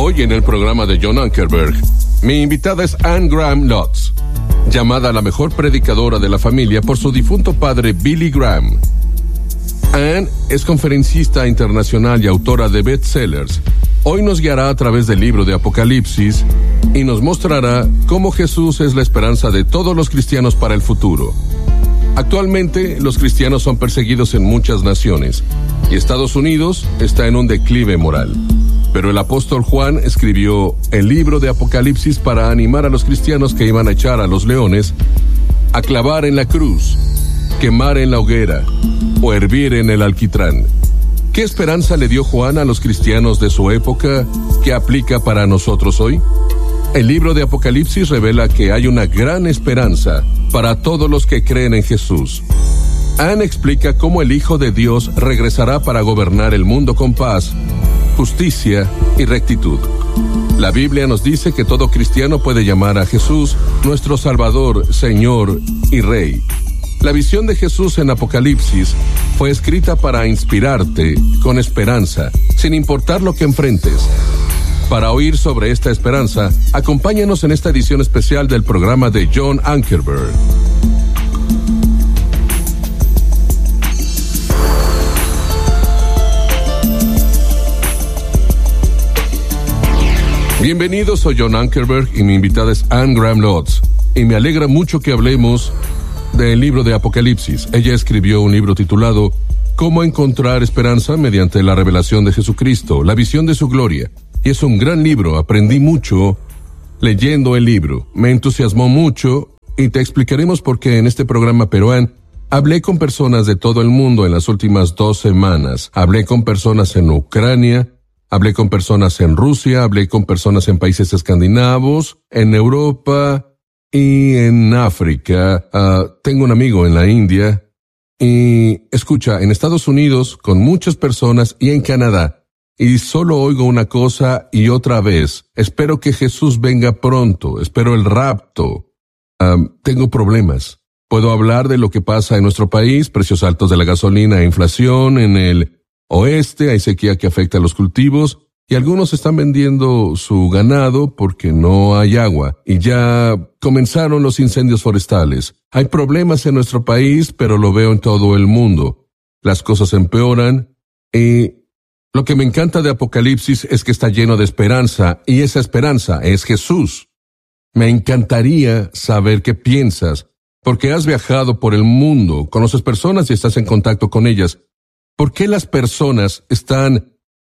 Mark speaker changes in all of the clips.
Speaker 1: Hoy en el programa de John Ankerberg, mi invitada es Anne Graham Lotz, llamada la mejor predicadora de la familia por su difunto padre Billy Graham. Anne es conferencista internacional y autora de bestsellers. Hoy nos guiará a través del libro de Apocalipsis y nos mostrará cómo Jesús es la esperanza de todos los cristianos para el futuro. Actualmente, los cristianos son perseguidos en muchas naciones y Estados Unidos está en un declive moral. Pero el apóstol Juan escribió el libro de Apocalipsis para animar a los cristianos que iban a echar a los leones, a clavar en la cruz, quemar en la hoguera o hervir en el alquitrán. ¿Qué esperanza le dio Juan a los cristianos de su época que aplica para nosotros hoy? El libro de Apocalipsis revela que hay una gran esperanza para todos los que creen en Jesús. Anne explica cómo el Hijo de Dios regresará para gobernar el mundo con paz, justicia y rectitud. La Biblia nos dice que todo cristiano puede llamar a Jesús nuestro Salvador, Señor y Rey. La visión de Jesús en Apocalipsis fue escrita para inspirarte con esperanza, sin importar lo que enfrentes. Para oír sobre esta esperanza, acompáñanos en esta edición especial del programa de John Ankerberg. Bienvenidos, soy John Ankerberg y mi invitada es Anne Graham Lotz. Y me alegra mucho que hablemos del libro de Apocalipsis. Ella escribió un libro titulado Cómo encontrar esperanza mediante la revelación de Jesucristo, la visión de su gloria. Y es un gran libro, aprendí mucho leyendo el libro, me entusiasmó mucho y te explicaremos por qué en este programa peruano. Hablé con personas de todo el mundo en las últimas 2 semanas, hablé con personas en Ucrania, hablé con personas en Rusia, hablé con personas en países escandinavos, en Europa y en África. Tengo un amigo en la India y escucha, en Estados Unidos con muchas personas y en Canadá. Y solo oigo una cosa y otra vez. Espero que Jesús venga pronto. Espero el rapto. Tengo problemas. Puedo hablar de lo que pasa en nuestro país, precios altos de la gasolina, inflación en el oeste, hay sequía que afecta a los cultivos y algunos están vendiendo su ganado porque no hay agua. Y ya comenzaron los incendios forestales. Hay problemas en nuestro país, pero lo veo en todo el mundo. Las cosas empeoran y lo que me encanta de Apocalipsis es que está lleno de esperanza, y esa esperanza es Jesús. Me encantaría saber qué piensas, porque has viajado por el mundo, conoces personas y estás en contacto con ellas. ¿Por qué las personas están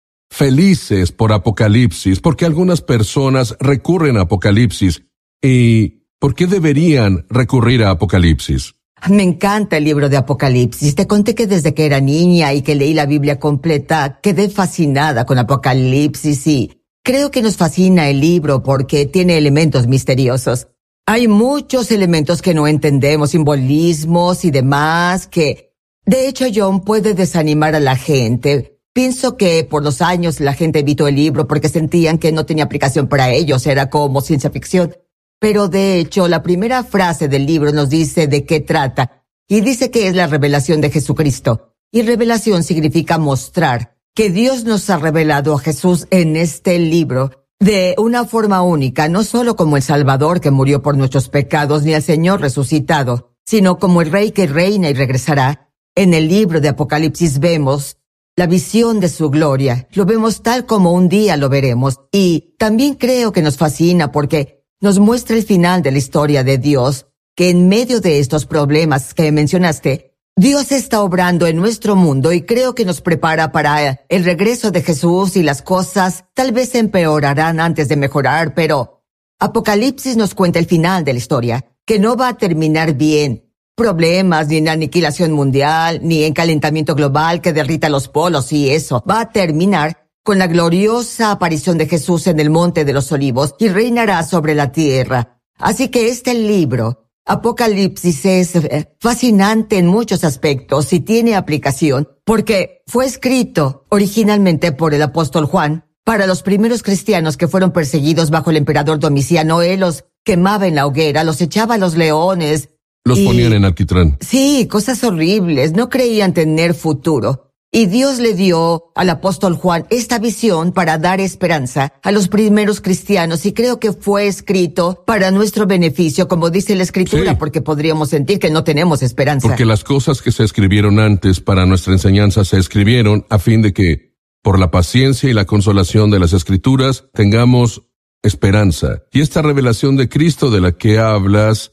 Speaker 1: felices por Apocalipsis? ¿Por qué algunas personas recurren a Apocalipsis? ¿Y por qué deberían recurrir a Apocalipsis?
Speaker 2: Me encanta el libro de Apocalipsis. Te conté que desde que era niña y que leí la Biblia completa, quedé fascinada con Apocalipsis y creo que nos fascina el libro porque tiene elementos misteriosos. Hay muchos elementos que no entendemos, simbolismos y demás que, de hecho, John, puede desanimar a la gente. Pienso que por los años la gente evitó el libro porque sentían que no tenía aplicación para ellos, era como ciencia ficción. Pero de hecho, la primera frase del libro nos dice de qué trata, y dice que es la revelación de Jesucristo. Y revelación significa mostrar que Dios nos ha revelado a Jesús en este libro de una forma única, no solo como el Salvador que murió por nuestros pecados, ni al Señor resucitado, sino como el Rey que reina y regresará. En el libro de Apocalipsis vemos la visión de su gloria, lo vemos tal como un día lo veremos, y también creo que nos fascina porque nos muestra el final de la historia de Dios, que en medio de estos problemas que mencionaste, Dios está obrando en nuestro mundo y creo que nos prepara para el regreso de Jesús y las cosas tal vez empeorarán antes de mejorar, pero Apocalipsis nos cuenta el final de la historia, que no va a terminar bien. Problemas, ni en aniquilación mundial, ni en calentamiento global que derrita los polos y eso. Va a terminar con la gloriosa aparición de Jesús en el Monte de los Olivos y reinará sobre la tierra. Así que este libro, Apocalipsis, es fascinante en muchos aspectos y tiene aplicación porque fue escrito originalmente por el apóstol Juan para los primeros cristianos que fueron perseguidos bajo el emperador Domiciano. Él los quemaba en la hoguera, los echaba a los leones.
Speaker 1: Los ponían en alquitrán.
Speaker 2: Sí, cosas horribles. No creían tener futuro. Y Dios le dio al apóstol Juan esta visión para dar esperanza a los primeros cristianos, y creo que fue escrito para nuestro beneficio, como dice la Escritura,
Speaker 1: Sí.
Speaker 2: porque podríamos sentir que no tenemos esperanza.
Speaker 1: Porque las cosas que se escribieron antes para nuestra enseñanza se escribieron a fin de que, por la paciencia y la consolación de las Escrituras, tengamos esperanza. Y esta revelación de Cristo de la que hablas,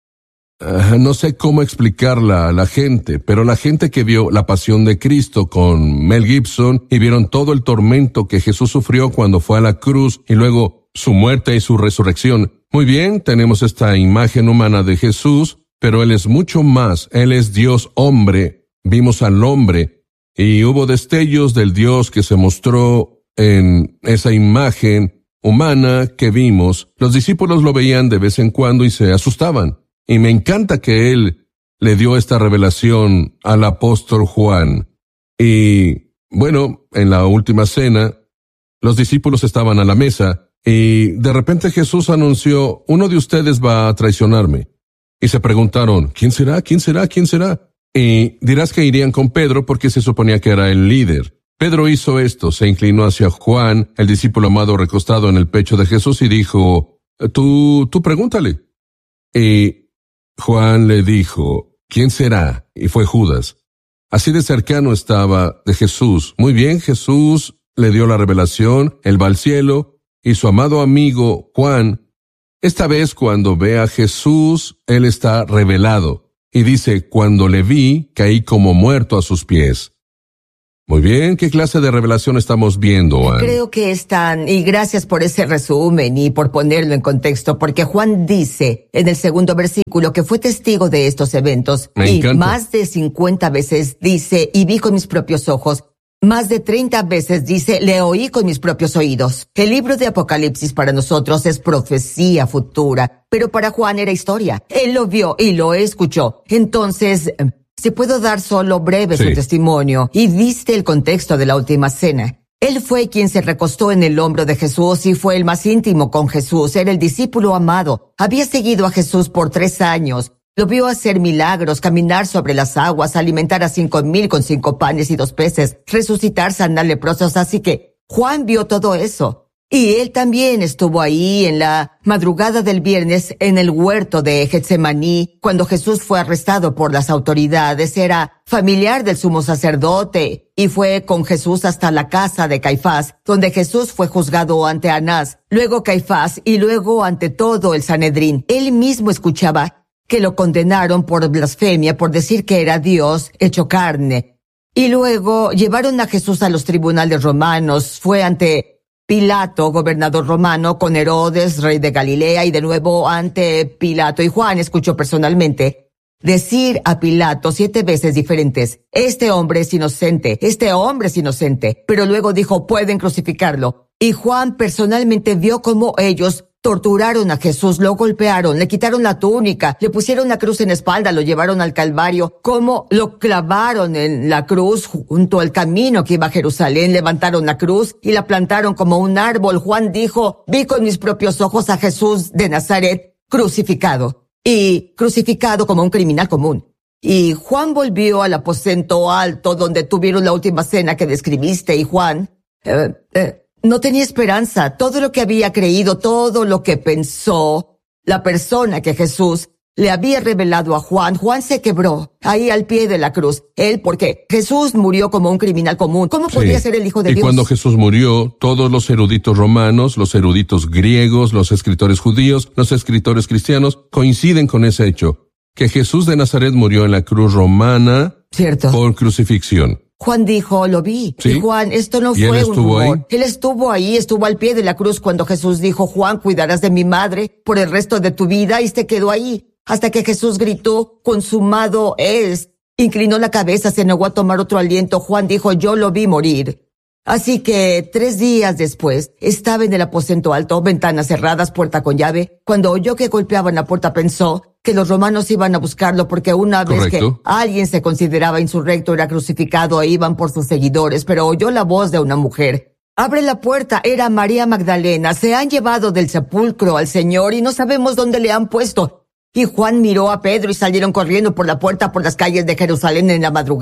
Speaker 1: no sé cómo explicarla a la gente, pero la gente que vio La Pasión de Cristo con Mel Gibson y vieron todo el tormento que Jesús sufrió cuando fue a la cruz y luego su muerte y su resurrección. Muy bien, tenemos esta imagen humana de Jesús, pero Él es mucho más. Él es Dios hombre. Vimos al hombre y hubo destellos del Dios que se mostró en esa imagen humana que vimos. Los discípulos lo veían de vez en cuando y se asustaban. Y me encanta que Él le dio esta revelación al apóstol Juan. Y, bueno, en la última cena, los discípulos estaban a la mesa y de repente Jesús anunció: uno de ustedes va a traicionarme. Y se preguntaron: ¿quién será? ¿Quién será? ¿Quién será? Y dirás que irían con Pedro porque se suponía que era el líder. Pedro hizo esto, se inclinó hacia Juan, el discípulo amado recostado en el pecho de Jesús, y dijo: Tú pregúntale. Y Juan le dijo: ¿quién será? Y fue Judas. Así de cercano estaba de Jesús. Muy bien, Jesús le dio la revelación, él va al cielo, y su amado amigo Juan, esta vez cuando ve a Jesús, él está revelado. Y dice: cuando le vi, caí como muerto a sus pies. Muy bien, ¿qué clase de revelación estamos viendo, Ann?
Speaker 2: Creo que están, y gracias por ese resumen y por ponerlo en contexto, porque Juan dice en el segundo versículo que fue testigo de estos eventos.
Speaker 1: Me
Speaker 2: y
Speaker 1: encanta.
Speaker 2: más de 50 veces dice: y vi con mis propios ojos. Más de 30 veces dice: le oí con mis propios oídos. El libro de Apocalipsis para nosotros es profecía futura, pero para Juan era historia. Él lo vio y lo escuchó. Entonces, si puedo dar solo breve
Speaker 1: Sí.
Speaker 2: su testimonio, y viste el contexto de la última cena. Él fue quien se recostó en el hombro de Jesús y fue el más íntimo con Jesús. Era el discípulo amado. Había seguido a Jesús por 3 años. Lo vio hacer milagros, caminar sobre las aguas, alimentar a 5,000 con 5 panes y 2 peces, resucitar, sanar leprosos. Así que Juan vio todo eso. Y él también estuvo ahí en la madrugada del viernes en el huerto de Getsemaní, cuando Jesús fue arrestado por las autoridades. Era familiar del sumo sacerdote y fue con Jesús hasta la casa de Caifás, donde Jesús fue juzgado ante Anás, luego Caifás y luego ante todo el Sanedrín. Él mismo escuchaba que lo condenaron por blasfemia, por decir que era Dios hecho carne. Y luego llevaron a Jesús a los tribunales romanos. Fue ante Pilato, gobernador romano, con Herodes, rey de Galilea, y de nuevo ante Pilato. Y Juan escuchó personalmente decir a Pilato 7 veces diferentes: este hombre es inocente, este hombre es inocente. Pero luego dijo: pueden crucificarlo. Y Juan personalmente vio cómo ellos torturaron a Jesús, lo golpearon, le quitaron la túnica, le pusieron la cruz en la espalda, lo llevaron al Calvario, cómo lo clavaron en la cruz junto al camino que iba a Jerusalén, levantaron la cruz y la plantaron como un árbol. Juan dijo: vi con mis propios ojos a Jesús de Nazaret crucificado, y crucificado como un criminal común. Y Juan volvió al aposento alto donde tuvieron la última cena que describiste, y Juan no tenía esperanza. Todo lo que había creído, todo lo que pensó, la persona que Jesús le había revelado a Juan, Juan se quebró ahí al pie de la cruz. Él, porque Jesús murió como un criminal común. ¿Cómo podía ser el Hijo de
Speaker 1: y
Speaker 2: Dios?
Speaker 1: cuando Jesús murió, todos los eruditos romanos, los eruditos griegos, los escritores judíos, los escritores cristianos coinciden con ese hecho, que Jesús de Nazaret murió en la cruz romana
Speaker 2: Cierto.
Speaker 1: por crucifixión.
Speaker 2: Juan dijo: lo vi.
Speaker 1: Sí.
Speaker 2: Y Juan, esto no
Speaker 1: ¿Y él
Speaker 2: fue un
Speaker 1: estuvo
Speaker 2: rumor.
Speaker 1: ahí?
Speaker 2: Él estuvo ahí, estuvo al pie de la cruz cuando Jesús dijo: Juan, cuidarás de mi madre por el resto de tu vida, y se quedó ahí hasta que Jesús gritó: consumado es. Inclinó la cabeza, se negó a tomar otro aliento. Juan dijo: yo lo vi morir. Así que 3 días después estaba en el aposento alto, ventanas cerradas, puerta con llave. Cuando oyó que golpeaban la puerta, pensó que los romanos iban a buscarlo, porque una vez
Speaker 1: Correcto.
Speaker 2: que alguien se consideraba insurrecto, era crucificado e iban por sus seguidores. Pero oyó la voz de una mujer: abre la puerta. Era María Magdalena. Se han llevado del sepulcro al Señor y no sabemos dónde le han puesto. Y Juan miró a Pedro y salieron corriendo por la puerta por las calles de Jerusalén en la madrugada.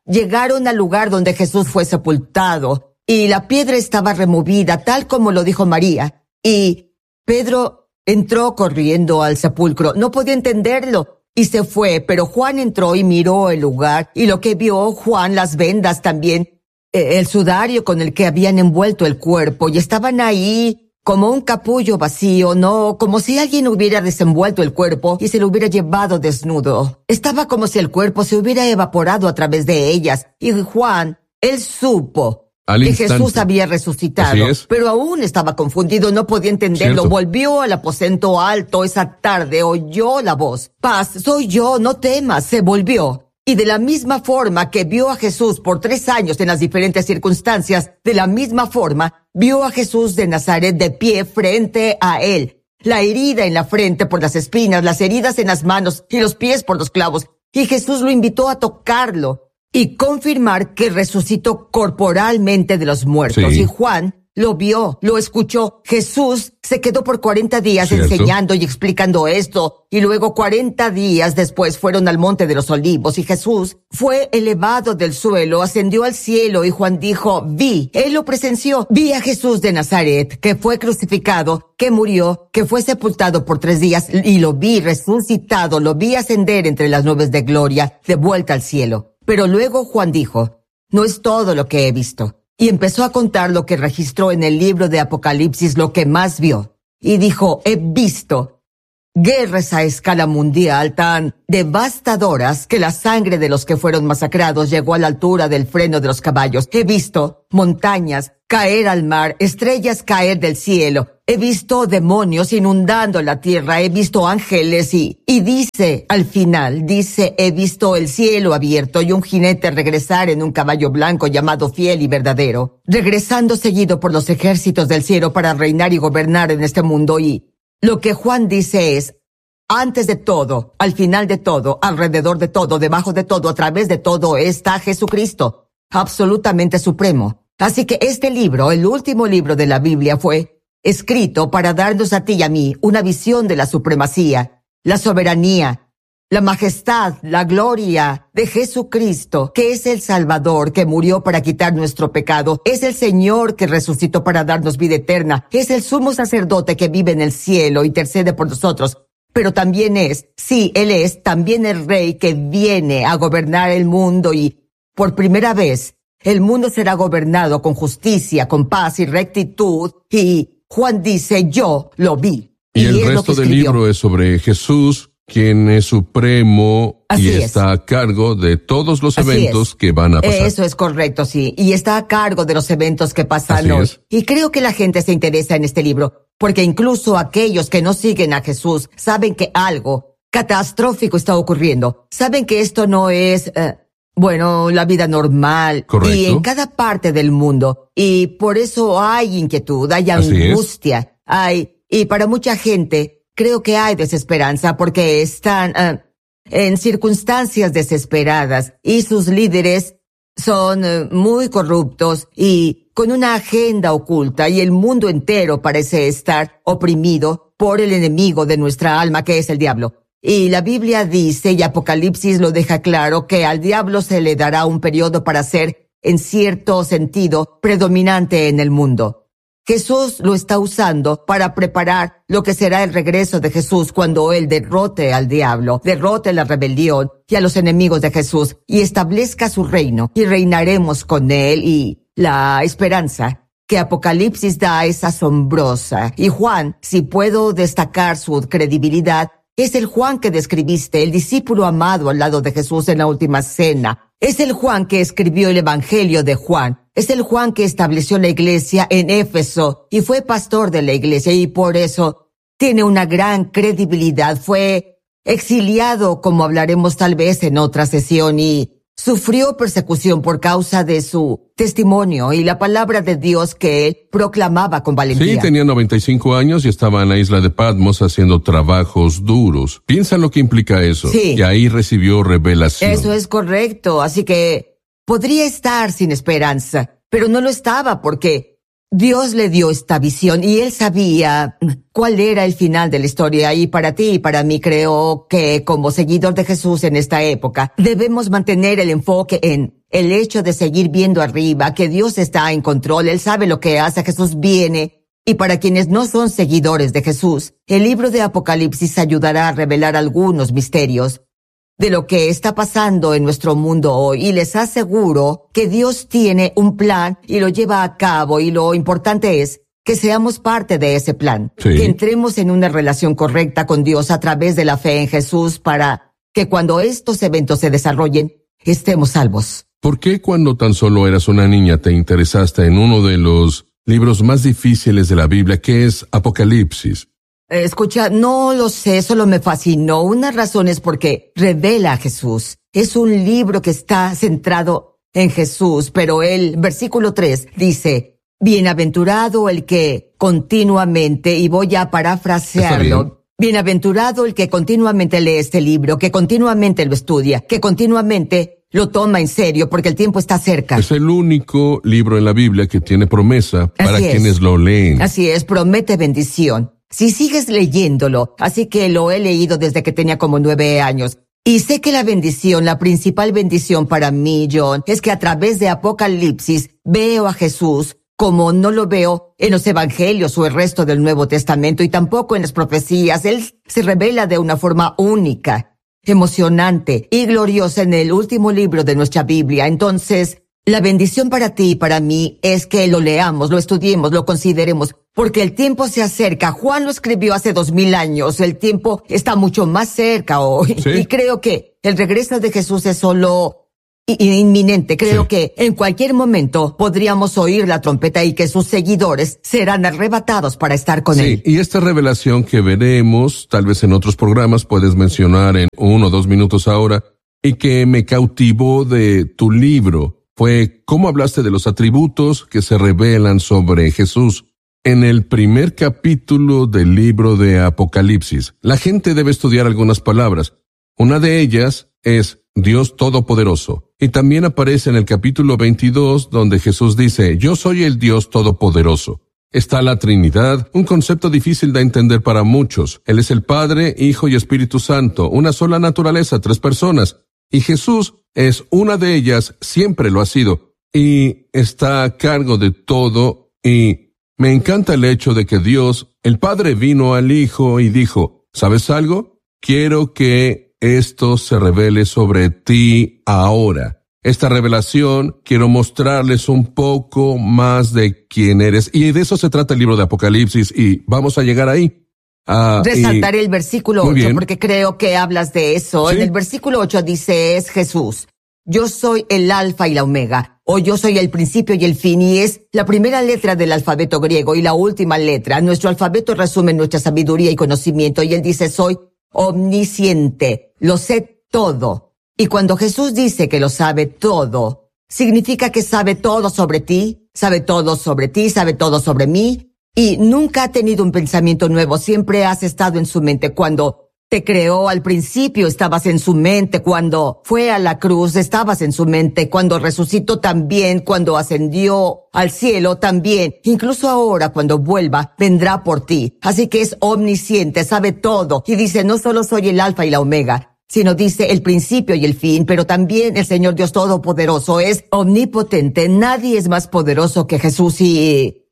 Speaker 2: llegaron al lugar donde Jesús fue sepultado y la piedra estaba removida, tal como lo dijo María. Y Pedro entró corriendo al sepulcro. No podía entenderlo y se fue, pero Juan entró y miró el lugar y lo que vio Juan, las vendas también, el sudario con el que habían envuelto el cuerpo y estaban ahí como un capullo vacío, no, como si alguien hubiera desenvuelto el cuerpo y se lo hubiera llevado desnudo. Estaba como si el cuerpo se hubiera evaporado a través de ellas. Y Juan, él supo que Jesús había resucitado, pero aún estaba confundido, no podía entenderlo. Volvió al aposento alto esa tarde, oyó la voz. Paz, soy yo, no temas, se volvió. Y de la misma forma que vio a Jesús por 3 años en las diferentes circunstancias, de la misma forma vio a Jesús de Nazaret de pie frente a él. La herida en la frente por las espinas, las heridas en las manos y los pies por los clavos. Y Jesús lo invitó a tocarlo y confirmar que resucitó corporalmente de los muertos. Sí. Y Juan lo vio, lo escuchó. Jesús se quedó por 40 días enseñando y explicando esto. Y luego 40 días después fueron al Monte de los Olivos y Jesús fue elevado del suelo, ascendió al cielo y Juan dijo, él lo presenció. Vi a Jesús de Nazaret, que fue crucificado, que murió, que fue sepultado por 3 días y lo vi resucitado, lo vi ascender entre las nubes de gloria, de vuelta al cielo. Pero luego Juan dijo, no es todo lo que he visto. Y empezó a contar lo que registró en el libro de Apocalipsis, lo que más vio. Y dijo, he visto guerras a escala mundial tan devastadoras que la sangre de los que fueron masacrados llegó a la altura del freno de los caballos. He visto montañas caer al mar, estrellas caer del cielo. He visto demonios inundando la tierra, he visto ángeles y dice, al final, dice, he visto el cielo abierto y un jinete regresar en un caballo blanco llamado Fiel y Verdadero, regresando seguido por los ejércitos del cielo para reinar y gobernar en este mundo. Y lo que Juan dice es, antes de todo, al final de todo, alrededor de todo, debajo de todo, a través de todo, está Jesucristo, absolutamente supremo. Así que este libro, el último libro de la Biblia, fue escrito para darnos a ti y a mí una visión de la supremacía, la soberanía, la majestad, la gloria de Jesucristo, que es el Salvador que murió para quitar nuestro pecado, es el Señor que resucitó para darnos vida eterna, es el sumo sacerdote que vive en el cielo y intercede por nosotros, pero también es, sí, Él es también el Rey que viene a gobernar el mundo y, por primera vez, el mundo será gobernado con justicia, con paz y rectitud y Juan dice, yo lo vi.
Speaker 1: Y el resto del libro es sobre Jesús, quien es supremo y está a cargo de todos los eventos que van a pasar.
Speaker 2: Eso es correcto, sí. Y está a cargo de los eventos que pasan hoy. Y creo que la gente se interesa en este libro, porque incluso aquellos que no siguen a Jesús saben que algo catastrófico está ocurriendo. Saben que esto no es, la vida normal.
Speaker 1: Correcto.
Speaker 2: Y en cada parte del mundo. Y por eso hay inquietud, hay angustia, y para mucha gente creo que hay desesperanza porque están en circunstancias desesperadas y sus líderes son muy corruptos y con una agenda oculta y el mundo entero parece estar oprimido por el enemigo de nuestra alma que es el diablo. Y la Biblia dice, y Apocalipsis lo deja claro, que al diablo se le dará un periodo para ser, en cierto sentido, predominante en el mundo. Jesús lo está usando para preparar lo que será el regreso de Jesús cuando Él derrote al diablo, derrote la rebelión y a los enemigos de Jesús y establezca su reino y reinaremos con Él y la esperanza que Apocalipsis da es asombrosa. Y Juan, si puedo destacar su credibilidad, es el Juan que describiste, el discípulo amado al lado de Jesús en la última cena. Es el Juan que escribió el Evangelio de Juan. Es el Juan que estableció la iglesia en Éfeso y fue pastor de la iglesia y por eso tiene una gran credibilidad. Fue exiliado, como hablaremos tal vez en otra sesión, y sufrió persecución por causa de su testimonio y la palabra de Dios que él proclamaba con valentía.
Speaker 1: Sí, tenía 95 años y estaba en la isla de Patmos haciendo trabajos duros. Piensa en lo que implica eso.
Speaker 2: Sí.
Speaker 1: Y ahí recibió revelación.
Speaker 2: Eso es correcto. Así que podría estar sin esperanza, pero no lo estaba porque Dios le dio esta visión y él sabía cuál era el final de la historia. Y para ti y para mí creo que como seguidor de Jesús en esta época debemos mantener el enfoque en el hecho de seguir viendo arriba, que Dios está en control, Él sabe lo que hace, Jesús viene. Y para quienes no son seguidores de Jesús, el libro de Apocalipsis ayudará a revelar algunos misterios de lo que está pasando en nuestro mundo hoy. Y les aseguro que Dios tiene un plan y lo lleva a cabo, y lo importante es que seamos parte de ese plan,
Speaker 1: sí,
Speaker 2: que entremos en una relación correcta con Dios a través de la fe en Jesús para que cuando estos eventos se desarrollen, estemos salvos.
Speaker 1: ¿Por qué cuando tan solo eras una niña te interesaste en uno de los libros más difíciles de la Biblia, que es Apocalipsis?
Speaker 2: Escucha, no lo sé, solo me fascinó. Una razón es porque revela a Jesús. Es un libro que está centrado en Jesús, pero el versículo 3 dice: bienaventurado el que continuamente, y voy a parafrasearlo, bienaventurado el que continuamente lee este libro, que continuamente lo estudia, que continuamente lo toma en serio, porque el tiempo está cerca.
Speaker 1: Es el único libro en la Biblia que tiene promesa para quienes lo leen.
Speaker 2: Así es, promete bendición si sigues leyéndolo. Así que lo he leído desde que tenía como 9 años. Y sé que la bendición, la principal bendición para mí, John, es que a través de Apocalipsis veo a Jesús como no lo veo en los evangelios o el resto del Nuevo Testamento, y tampoco en las profecías. Él se revela de una forma única, emocionante y gloriosa en el último libro de nuestra Biblia. Entonces, la bendición para ti y para mí es que lo leamos, lo estudiemos, lo consideremos, porque el tiempo se acerca. Juan lo escribió hace 2000 años, el tiempo está mucho más cerca hoy.
Speaker 1: ¿Sí?
Speaker 2: Y creo que el regreso de Jesús es solo inminente. Creo que en cualquier momento podríamos oír la trompeta y que sus seguidores serán arrebatados para estar con Él.
Speaker 1: Y esta revelación que veremos, tal vez en otros programas, puedes mencionar en 1 o 2 minutos ahora, y que me cautivó de tu libro, fue cómo hablaste de los atributos que se revelan sobre Jesús. En el primer capítulo del libro de Apocalipsis, la gente debe estudiar algunas palabras. Una de ellas es Dios Todopoderoso. Y también aparece en el capítulo 22, donde Jesús dice: yo soy el Dios Todopoderoso. Está la Trinidad, un concepto difícil de entender para muchos. Él es el Padre, Hijo y Espíritu Santo, una sola naturaleza, 3 personas. Y Jesús es una de ellas, siempre lo ha sido, y está a cargo de todo. Y me encanta el hecho de que Dios, el Padre, vino al Hijo y dijo: ¿sabes algo? Quiero que esto se revele sobre ti ahora. Esta revelación, quiero mostrarles un poco más de quién eres. Y de eso se trata el libro de Apocalipsis, y vamos a llegar ahí.
Speaker 2: Resaltaré el versículo 8 porque creo que hablas de eso.
Speaker 1: ¿Sí?
Speaker 2: En el versículo 8 dice: es Jesús. Yo soy el alfa y la omega, o yo soy el principio y el fin, y es la primera letra del alfabeto griego y la última letra. Nuestro alfabeto resume nuestra sabiduría y conocimiento, y él dice: soy omnisciente, lo sé todo. Y cuando Jesús dice que lo sabe todo, significa que sabe todo sobre ti, sabe todo sobre ti, sabe todo sobre mí, y nunca ha tenido un pensamiento nuevo. Siempre has estado en su mente. Cuando te creó al principio estabas en su mente, cuando fue a la cruz estabas en su mente, cuando resucitó también, cuando ascendió al cielo también, incluso ahora cuando vuelva vendrá por ti. Así que es omnisciente, sabe todo, y dice: no solo soy el alfa y la omega, sino dice el principio y el fin, pero también el Señor Dios Todopoderoso es omnipotente. Nadie es más poderoso que Jesús. Y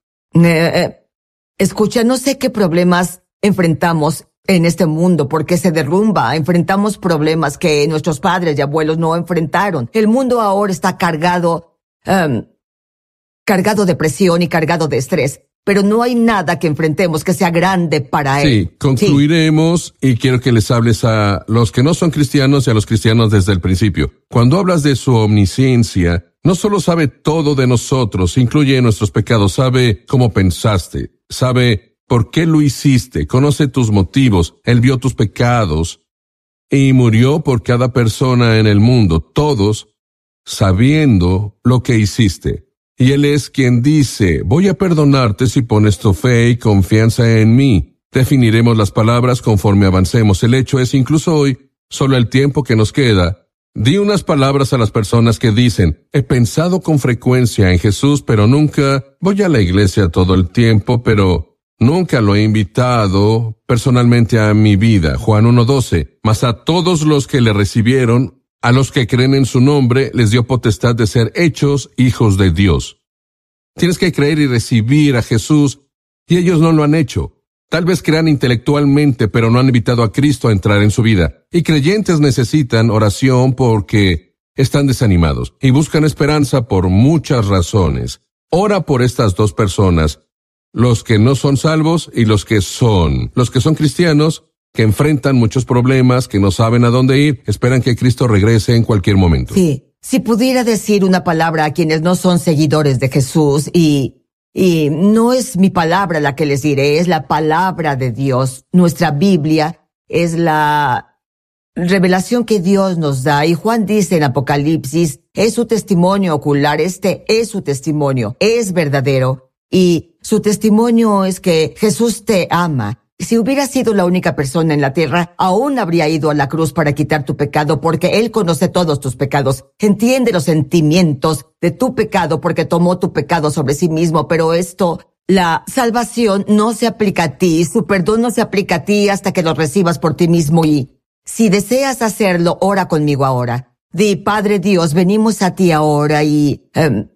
Speaker 2: escucha, no sé qué problemas enfrentamos en este mundo, porque se derrumba. Enfrentamos problemas que nuestros padres y abuelos no enfrentaron. El mundo ahora está cargado de presión y cargado de estrés, pero no hay nada que enfrentemos que sea grande para Él.
Speaker 1: Sí, concluiremos y quiero que les hables a los que no son cristianos y a los cristianos desde el principio. Cuando hablas de su omnisciencia, no solo sabe todo de nosotros, incluye nuestros pecados, sabe cómo pensaste, sabe por qué lo hiciste, conoce tus motivos, Él vio tus pecados y murió por cada persona en el mundo, todos sabiendo lo que hiciste. Y Él es quien dice: voy a perdonarte si pones tu fe y confianza en mí. Definiremos las palabras conforme avancemos. El hecho es, incluso hoy, solo el tiempo que nos queda, di unas palabras a las personas que dicen: he pensado con frecuencia en Jesús, pero nunca voy a la iglesia todo el tiempo, pero nunca lo he invitado personalmente a mi vida. Juan 1:12. Mas a todos los que le recibieron, A los que creen en su nombre les dio potestad de ser hechos hijos de Dios. Tienes que creer y recibir a Jesús, y ellos no lo han hecho. Tal vez crean intelectualmente, pero no han invitado a Cristo a entrar en su vida. Y creyentes necesitan oración porque están desanimados y buscan esperanza por muchas razones. Ora por estas dos personas, los que no son salvos y los que son cristianos, que enfrentan muchos problemas, que no saben a dónde ir, esperan que Cristo regrese en cualquier momento.
Speaker 2: Sí, si pudiera decir una palabra a quienes no son seguidores de Jesús y no es mi palabra la que les diré, es la palabra de Dios. Nuestra Biblia es la revelación que Dios nos da. Y Juan dice en Apocalipsis, es su testimonio ocular, este es su testimonio, es verdadero. Y su testimonio es que Jesús te ama. Si hubiera sido la única persona en la tierra, aún habría ido a la cruz para quitar tu pecado, porque Él conoce todos tus pecados, entiende los sentimientos de tu pecado, porque tomó tu pecado sobre sí mismo. Pero la salvación no se aplica a ti, su perdón no se aplica a ti hasta que lo recibas por ti mismo. Y si deseas hacerlo, ora conmigo ahora. Di, Padre Dios, venimos a ti ahora y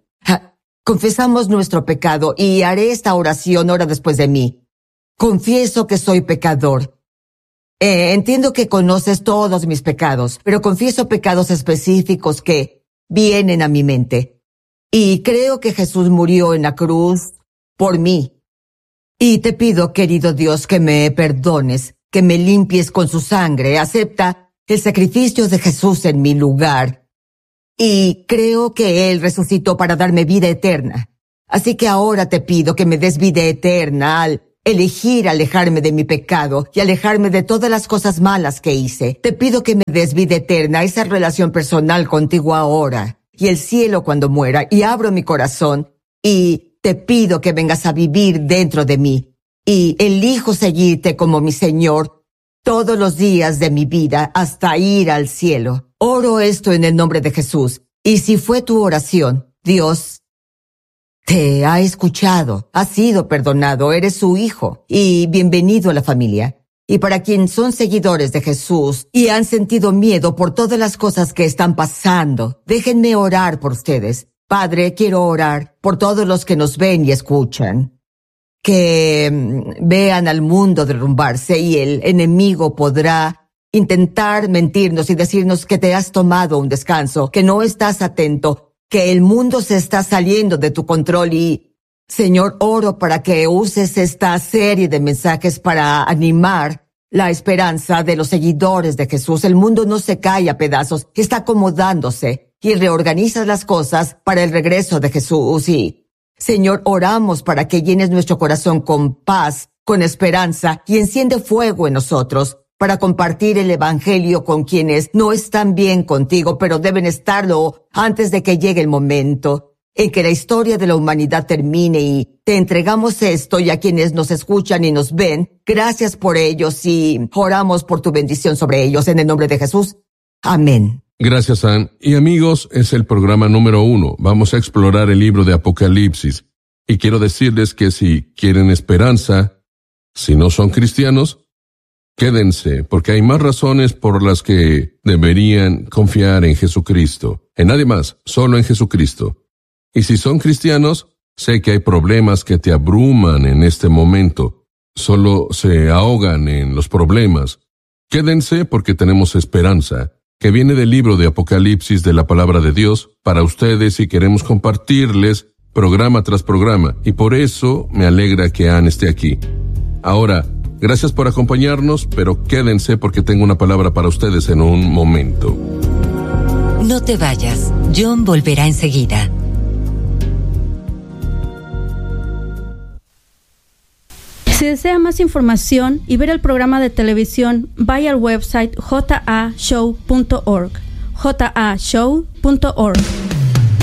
Speaker 2: confesamos nuestro pecado, y haré esta oración, ora después de mí. Confieso que soy pecador. Entiendo que conoces todos mis pecados, pero confieso pecados específicos que vienen a mi mente. Y creo que Jesús murió en la cruz por mí. Y te pido, querido Dios, que me perdones, que me limpies con su sangre. Acepta el sacrificio de Jesús en mi lugar. Y creo que Él resucitó para darme vida eterna. Así que ahora te pido que me des vida eterna al elegir alejarme de mi pecado y alejarme de todas las cosas malas que hice. Te pido que me des vida eterna, esa relación personal contigo ahora, y el cielo cuando muera, y abro mi corazón, y te pido que vengas a vivir dentro de mí, y elijo seguirte como mi Señor todos los días de mi vida hasta ir al cielo. Oro esto en el nombre de Jesús, y si fue tu oración, Dios te ha escuchado, has sido perdonado, eres su hijo, y bienvenido a la familia. Y para quienes son seguidores de Jesús y han sentido miedo por todas las cosas que están pasando, déjenme orar por ustedes. Padre, quiero orar por todos los que nos ven y escuchan, que vean al mundo derrumbarse y el enemigo podrá intentar mentirnos y decirnos que te has tomado un descanso, que no estás atento, que el mundo se está saliendo de tu control. Y, Señor, oro para que uses esta serie de mensajes para animar la esperanza de los seguidores de Jesús. El mundo no se cae a pedazos, está acomodándose y reorganiza las cosas para el regreso de Jesús. Y, Señor, oramos para que llenes nuestro corazón con paz, con esperanza, y enciende fuego en nosotros para compartir el evangelio con quienes no están bien contigo, pero deben estarlo antes de que llegue el momento en que la historia de la humanidad termine. Y te entregamos esto, y a quienes nos escuchan y nos ven, gracias por ellos, y oramos por tu bendición sobre ellos en el nombre de Jesús. Amén.
Speaker 1: Gracias, Ann. Y amigos, es el programa número 1. Vamos a explorar el libro de Apocalipsis. Y quiero decirles que si quieren esperanza, si no son cristianos, quédense, porque hay más razones por las que deberían confiar en Jesucristo. En nadie más, solo en Jesucristo. Y si son cristianos, sé que hay problemas que te abruman en este momento. Solo se ahogan en los problemas. Quédense porque tenemos esperanza, que viene del libro de Apocalipsis de la palabra de Dios para ustedes, y queremos compartirles programa tras programa. Y por eso me alegra que Ann esté aquí. Ahora, gracias por acompañarnos, pero quédense porque tengo una palabra para ustedes en un momento.
Speaker 3: No te vayas, John volverá enseguida.
Speaker 4: Si desea más información y ver el programa de televisión, vaya al website jashow.org. jashow.org.